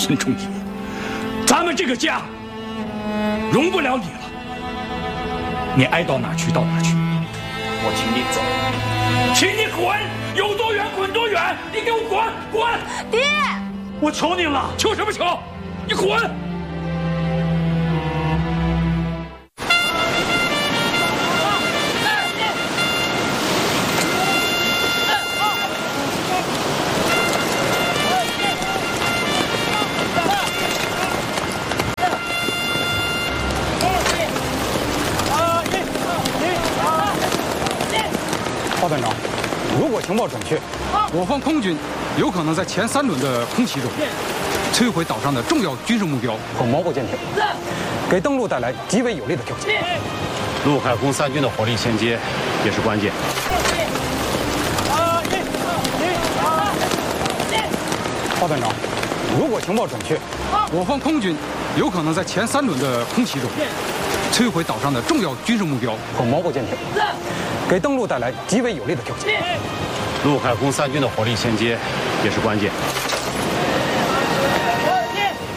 金重野，咱们这个家容不了你了。你爱到哪去到哪去，我请你走，请你滚，有多远滚多远，你给我滚滚！ 爹， 我求你了，求什么求？你滚！ 华团长，如果情报准确，我方空军有可能在前3轮的空袭中摧毁岛上的重要军事目标和锚固舰艇，给登陆带来极为有利的条件。 陆海空3军的火力衔接也是关键。 华团长，如果情报准确，我方空军有可能在前3轮的空袭中摧毁岛上的重要军事目标和锚固舰艇，给登陆带来极为有利的条件。 陆海空3军的火力衔接也是关键。